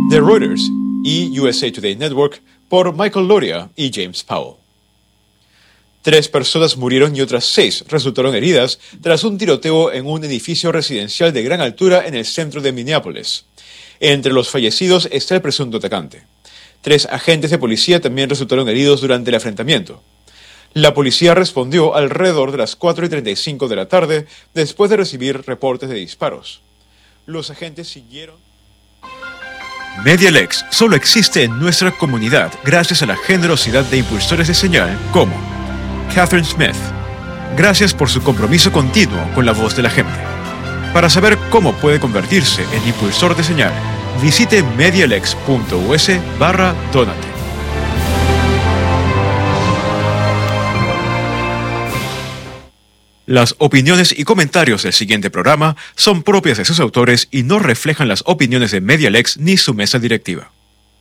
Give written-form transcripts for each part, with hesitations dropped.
de Reuters y USA Today Network por Michael Loria y James Powell. 3 personas murieron y otras 6 resultaron heridas tras un tiroteo en un edificio residencial de gran altura en el centro de Minneapolis. Entre los fallecidos está el presunto atacante. 3 agentes de policía también resultaron heridos durante el enfrentamiento. La policía respondió alrededor de las 4:35 de la tarde después de recibir reportes de disparos. Los agentes siguieron. MediaLex solo existe en nuestra comunidad gracias a la generosidad de impulsores de señal como Catherine Smith. Gracias por su compromiso continuo con la voz de la gente. Para saber cómo puede convertirse en impulsor de señal, visite medialex.us/donate. Las opiniones y comentarios del siguiente programa son propias de sus autores y no reflejan las opiniones de MediaLex ni su mesa directiva.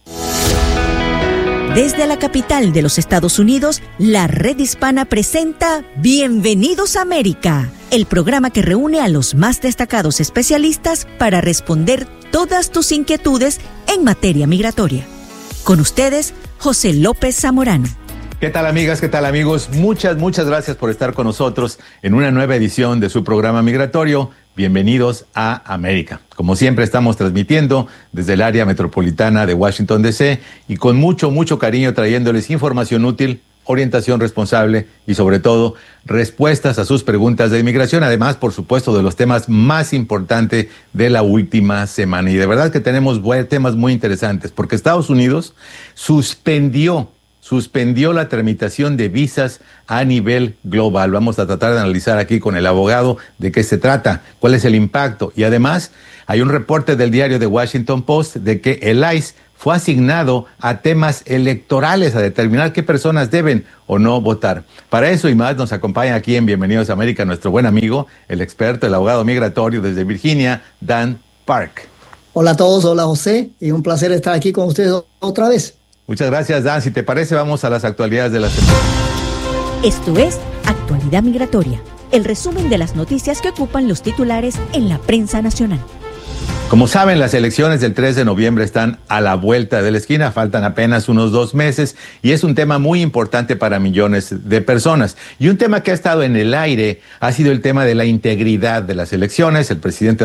Desde la capital de los Estados Unidos, la Red Hispana presenta Bienvenidos a América, el programa que reúne a los más destacados especialistas para responder todas tus inquietudes en materia migratoria. Con ustedes, José López Zamorano. ¿Qué tal, amigas? ¿Qué tal, amigos? Muchas gracias por estar con nosotros en una nueva edición de su programa migratorio. Bienvenidos a América. Como siempre, estamos transmitiendo desde el área metropolitana de Washington, D.C. y con mucho cariño trayéndoles información útil, orientación responsable y, sobre todo, respuestas a sus preguntas de inmigración. Además, por supuesto, de los temas más importantes de la última semana. Y de verdad que tenemos temas muy interesantes porque Estados Unidos suspendió la tramitación de visas a nivel global. Vamos a tratar de analizar aquí con el abogado de qué se trata, cuál es el impacto. Y además, hay un reporte del diario The Washington Post de que el ICE fue asignado a temas electorales, a determinar qué personas deben o no votar. Para eso y más nos acompaña aquí en Bienvenidos a América nuestro buen amigo, el experto, el abogado migratorio desde Virginia, Dan Park. Hola a todos, hola José, y un placer estar aquí con ustedes otra vez. Muchas gracias, Dan. Si te parece, vamos a las actualidades de la semana. Esto es Actualidad Migratoria, el resumen de las noticias que ocupan los titulares en la prensa nacional. Como saben, las elecciones del 3 de noviembre están a la vuelta de la esquina, faltan apenas unos 2 meses y es un tema muy importante para millones de personas. Y un tema que ha estado en el aire ha sido el tema de la integridad de las elecciones. El presidente